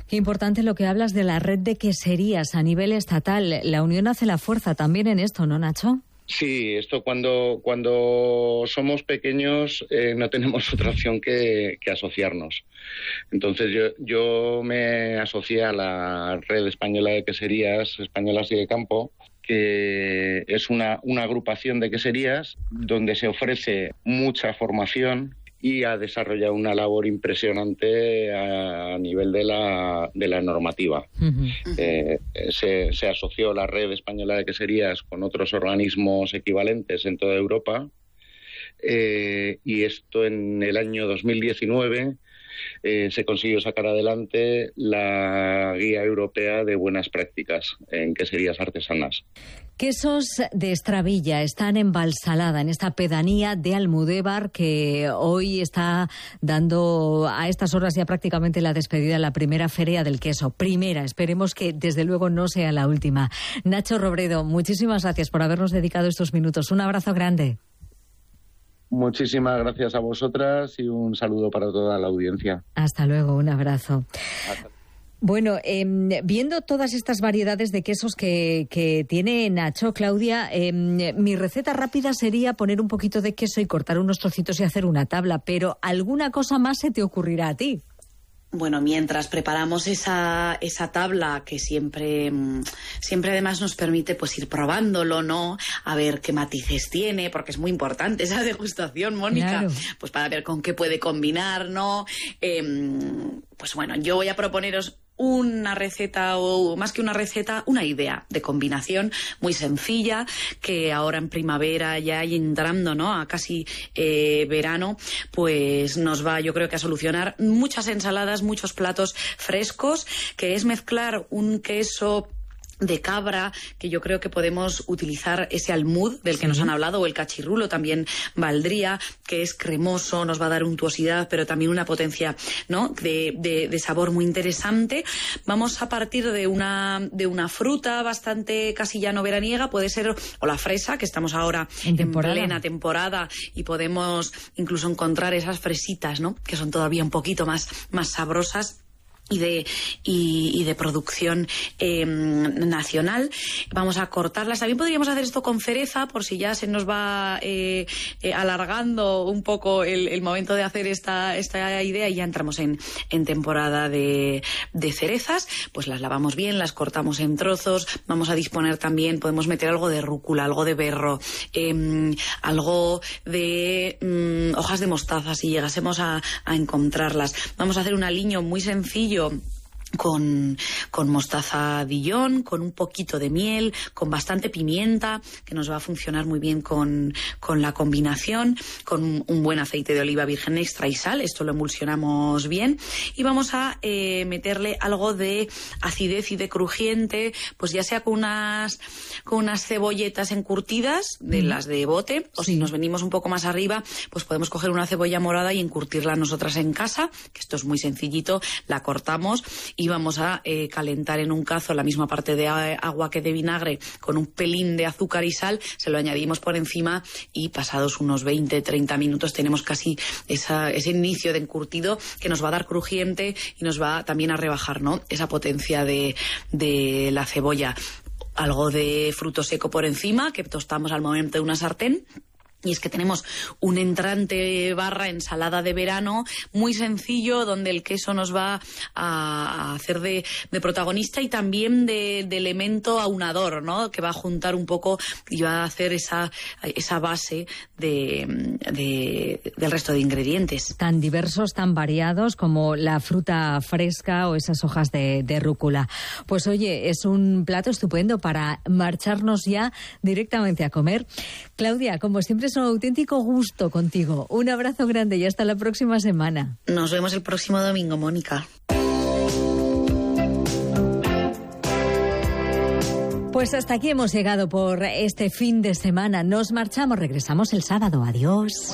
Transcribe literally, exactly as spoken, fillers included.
Qué importante lo que hablas de la red de queserías a nivel estatal. La unión hace la fuerza también en esto, ¿no, Nacho? Sí, esto cuando cuando somos pequeños eh, no tenemos otra opción que, que asociarnos. Entonces yo yo me asocié a la Red Española de Queserías Españolas y de Campo, que es una, una agrupación de queserías donde se ofrece mucha formación y ha desarrollado una labor impresionante a nivel de la de la normativa. Uh-huh. Eh, se, se asoció la Red Española de Queserías con otros organismos equivalentes en toda Europa, eh, y esto en el año dos mil diecinueve eh, se consiguió sacar adelante la Guía Europea de Buenas Prácticas en Queserías Artesanas. Quesos de Estravilla están en Valsalada, en esta pedanía de Almudévar, que hoy está dando a estas horas ya prácticamente la despedida de la primera feria del queso. Primera, esperemos que desde luego no sea la última. Nacho Robredo, muchísimas gracias por habernos dedicado estos minutos. Un abrazo grande. Muchísimas gracias a vosotras y un saludo para toda la audiencia. Hasta luego, un abrazo. Hasta Bueno, eh, viendo todas estas variedades de quesos que, que tiene Nacho, Claudia, eh, mi receta rápida sería poner un poquito de queso y cortar unos trocitos y hacer una tabla, pero ¿alguna cosa más se te ocurrirá a ti? Bueno, mientras preparamos esa, esa tabla que siempre, siempre además nos permite pues ir probándolo, ¿no? A ver qué matices tiene, porque es muy importante esa degustación, Mónica. Claro. Pues para ver con qué puede combinar, ¿no? Eh, pues bueno, yo voy a proponeros una receta, o más que una receta, una idea de combinación muy sencilla, que ahora en primavera ya entrando, ¿no?, a casi eh, verano, pues nos va, yo creo que a solucionar muchas ensaladas, muchos platos frescos, que es mezclar un queso de cabra, que yo creo que podemos utilizar ese almud del que sí nos han hablado, o el cachirrulo también valdría, que es cremoso, nos va a dar untuosidad, pero también una potencia, ¿no?, de, de, de sabor muy interesante. Vamos a partir de una de una fruta bastante casi llano veraniega, puede ser o la fresa, que estamos ahora en, en plena temporada y podemos incluso encontrar esas fresitas, ¿no?, que son todavía un poquito más, más sabrosas y de y, y de producción eh, nacional. Vamos a cortarlas. También podríamos hacer esto con cereza, por si ya se nos va eh, eh, alargando un poco el, el momento de hacer esta esta idea y ya entramos en, en temporada de, de cerezas. Pues las lavamos bien, las cortamos en trozos. Vamos a disponer también, podemos meter algo de rúcula, algo de berro, eh, algo de eh, hojas de mostaza, si llegásemos a, a encontrarlas. Vamos a hacer un aliño muy sencillo con, con mostaza Dijon, con un poquito de miel, con bastante pimienta, que nos va a funcionar muy bien con, con la combinación, con un buen aceite de oliva virgen extra y sal. Esto lo emulsionamos bien y vamos a eh, meterle algo de acidez y de crujiente, pues ya sea con unas con unas cebolletas encurtidas, de mm. las de bote, o sí. si nos venimos un poco más arriba, pues podemos coger una cebolla morada y encurtirla nosotras en casa, que esto es muy sencillito, la cortamos y vamos a eh, calentar en un cazo la misma parte de agua que de vinagre con un pelín de azúcar y sal, se lo añadimos por encima y pasados unos veinte treinta minutos tenemos casi esa, ese inicio de encurtido que nos va a dar crujiente y nos va también a rebajar, ¿no?, esa potencia de, de la cebolla. Algo de fruto seco por encima que tostamos al momento de una sartén. Y es que tenemos un entrante barra ensalada de verano muy sencillo, donde el queso nos va a hacer de, de protagonista y también de, de elemento aunador, ¿no?, que va a juntar un poco y va a hacer esa, esa base de, de, del resto de ingredientes. Tan diversos, tan variados como la fruta fresca o esas hojas de, de rúcula. Pues oye, es un plato estupendo para marcharnos ya directamente a comer. Claudia, como siempre, es un auténtico gusto contigo. Un abrazo grande y hasta la próxima semana. Nos vemos el próximo domingo, Mónica. Pues hasta aquí hemos llegado por este fin de semana. Nos marchamos, regresamos el sábado. Adiós.